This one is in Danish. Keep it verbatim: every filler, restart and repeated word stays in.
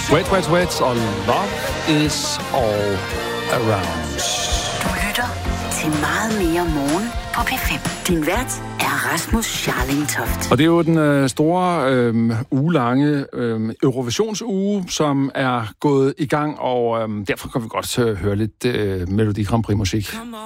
Wet, wet, wet og Love is all around. Du lytter til meget mere morgen på P fem. Din vært er Rasmus Scharling-Toft. Og det er jo den øh, store, øh, ugelange øh, Eurovisionsuge, som er gået i gang, og øh, derfor kan vi godt øh, høre lidt øh, Melodi Grand Prix musik.